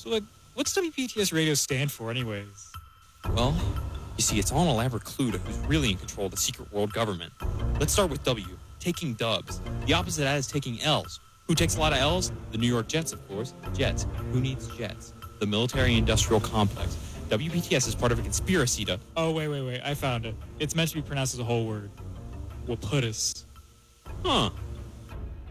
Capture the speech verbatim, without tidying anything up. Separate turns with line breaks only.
So, like, what's W P T S radio stand for, anyways?
Well, you see, it's all an elaborate clue to who's really in control of the secret world government. Let's start with W, taking dubs. The opposite of that is taking L's. Who takes a lot of L's? The New York Jets, of course. Jets. Who needs jets? The military-industrial complex. W P T S is part of a conspiracy to...
Oh, wait, wait, wait. I found it. It's meant to be pronounced as a whole word. Waputus.
Huh.